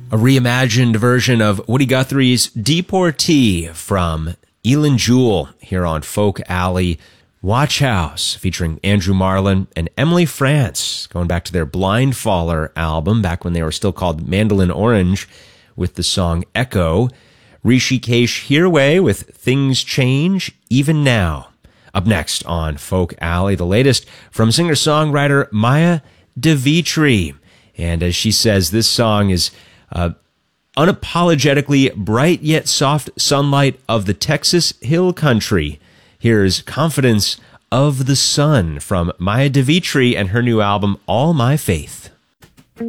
A reimagined version of Woody Guthrie's Deportee from Elin Jewell here on Folk Alley. Watch House, featuring Andrew Marlin and Emily France, going back to their Blindfaller album, back when they were still called Mandolin Orange, with the song Echo. Rishikesh Hirway with Things Change Even Now. Up next on Folk Alley, the latest from singer-songwriter Maya DeVitri. And as she says, this song is unapologetically bright yet soft sunlight of the Texas Hill Country. Here's Confidence of the Sun from Maya DeVitri and her new album, All My Faith.